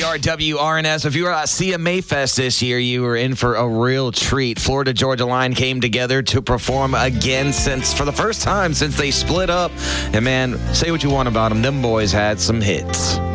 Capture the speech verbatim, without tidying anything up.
are W R N S. If you were at C M A Fest this year, you were in for a real treat. Florida Georgia Line came together to perform again since for the first time since they split up. And man, say what you want about them, them boys had some hits.